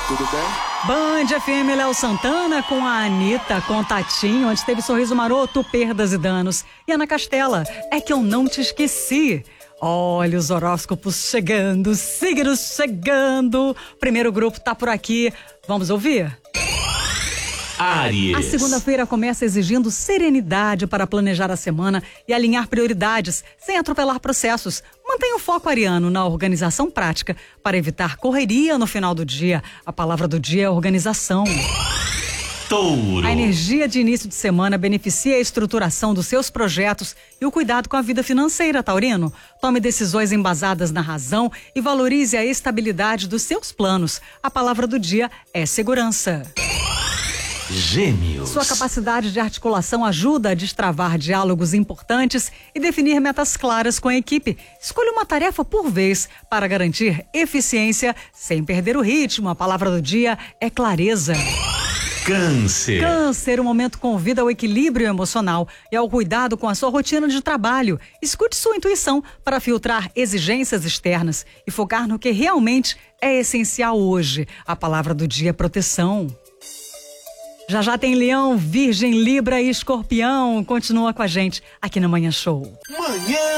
tudo bem? Band FM, Léo Santana com a Anitta, Contatinho, onde teve Sorriso Maroto, Perdas e Danos. E Ana Castela, É Que Eu Não Te Esqueci. Olha os horóscopos chegando, signos chegando. Primeiro grupo tá por aqui. Vamos ouvir? Áries. A segunda-feira começa exigindo serenidade para planejar a semana e alinhar prioridades, sem atropelar processos. Mantenha o foco ariano na organização prática para evitar correria no final do dia. A palavra do dia é organização. Touro. A energia de início de semana beneficia a estruturação dos seus projetos e o cuidado com a vida financeira, taurino. Tome decisões embasadas na razão e valorize a estabilidade dos seus planos. A palavra do dia é segurança. Gêmeos. Sua capacidade de articulação ajuda a destravar diálogos importantes e definir metas claras com a equipe. Escolha uma tarefa por vez para garantir eficiência sem perder o ritmo. A palavra do dia é clareza. Câncer. Câncer, o momento convida ao equilíbrio emocional e ao cuidado com a sua rotina de trabalho. Escute sua intuição para filtrar exigências externas e focar no que realmente é essencial hoje. A palavra do dia é proteção. Já já tem Leão, Virgem, Libra e Escorpião. Continua com a gente aqui no Manhã Show. Manhã